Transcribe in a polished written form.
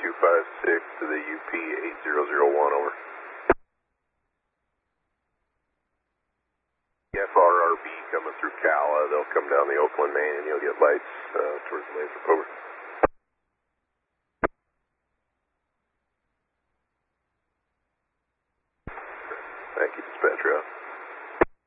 256 to the UP 8001, over. FRRB coming through Cala. They'll come down the Oakland main and you'll get lights towards the laser. Over. Thank you, dispatcher.